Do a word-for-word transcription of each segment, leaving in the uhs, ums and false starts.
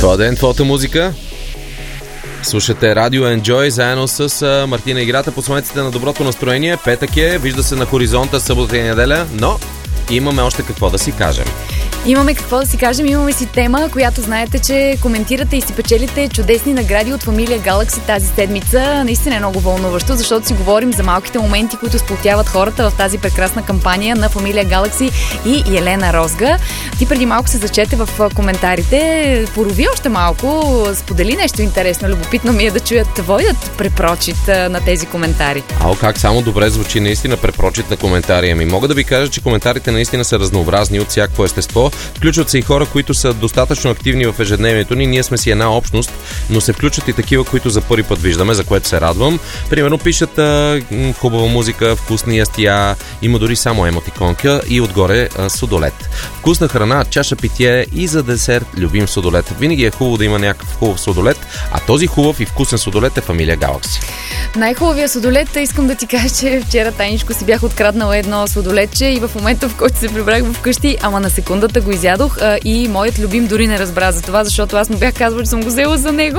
Твоя ден, твоята музика. Слушате Радио Enjoy заедно с Мартина Играта по слънците на доброто настроение. Петък е, вижда се на хоризонта събота и неделя, но имаме още какво да си кажем. Имаме какво да си кажем, имаме си тема, която знаете, че коментирате и си печелите чудесни награди от фамилия Galaxy тази седмица. Наистина е много вълнуващо, защото си говорим за малките моменти, които сплотяват хората в тази прекрасна кампания на фамилия Galaxy и Елена Розга. Ти преди малко се зачете в коментарите, порови още малко, сподели нещо интересно, любопитно ми е да чуя твоят препрочит на тези коментари. Ао, как само добре звучи наистина препрочит на коментари. Ами мога да ви кажа, че коментарите наистина са разнообразни от всякакво естество. Включват се и хора, които са достатъчно активни в ежедневието ни. Ние сме си една общност, но се включват и такива, които за първи път виждаме, за което се радвам. Примерно пишат а, хубава музика, вкусни ястия, има дори само емотиконка и отгоре а, судолет. Вкусна храна, чаша питие и за десерт любим судолет. Винаги е хубаво да има някакъв хубав судолет, а този хубав и вкусен судолет е фамилия Galaxy. Най-хубавия судолет, искам да ти кажа, че вчера тайничко си бях откраднала едно судолетче и в момента, в който се прибрах вкъщи, ама на секундата го изядох а, и моят любим дори не разбра за това, защото аз му бях казвала, че съм го взела за него.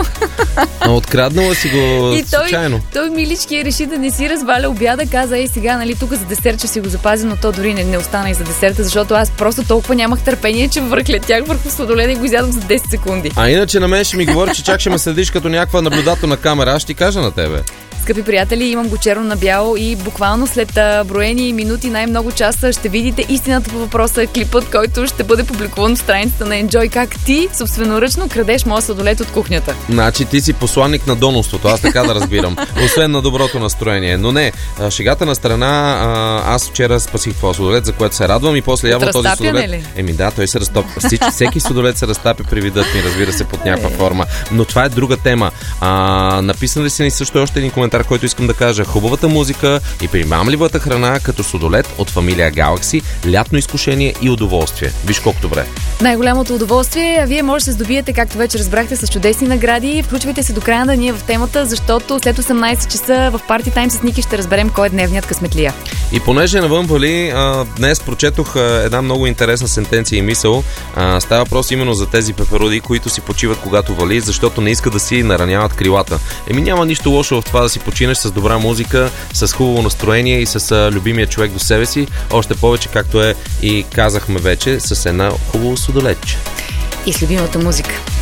А откраднала си го и той, случайно. Той милички реши да не си разваля обяда, каза, ей сега, нали, тук за десерт ще си го запазя, но то дори не, не остана и за десерта, защото аз просто толкова нямах търпение, че върхлетях върху судоледа и го изядох за десет секунди. А иначе на мен ще ми говори, че чак ще ме следиш като някаква наблюдателна камера. Аз ще ти кажа на тебе. Скъпи приятели, имам го черно на бяло и буквално след а, броени минути, най-много часа ще видите истината по въпроса, клипът, който ще бъде публикуван в страницата на Enjoy, как ти собственоръчно крадеш моя сладолет от кухнята. Значи ти си посланник на донорството, аз така да разбирам. Освен на доброто настроение. Но не, шегата на страна, аз вчера спасих твоя сладолет, за което се радвам и после явно този сладолет. Ли? Еми да, той се разтопи. Всеки сладолет се разтапи при видът ми, разбира се, под някаква форма. Но това е друга тема. А, написали си ни също още един коментар, който искам да кажа. Хубавата музика и примамливата храна като судолет от фамилия Galaxy, лятно изкушение и удоволствие. Виж колко добре. Най-голямото удоволствие, а вие може да се здобиете, както вече разбрахте, с чудесни награди. Включвайте се до края на ние в темата, защото след осемнайсет часа в Парти Тайм с Ники ще разберем кой е дневният късметлия. И понеже навън вали, днес прочетох една много интересна сентенция и мисъл. Става въпрос именно за тези пеперуди, които си почиват когато вали, защото не искат да си нараняват крилата. Еми няма нищо лошо в това да си починеш с добра музика, с хубаво настроение и с любимия човек до себе си. Още повече, както е и казахме вече, с една хубаво судолетче. И с любимата музика.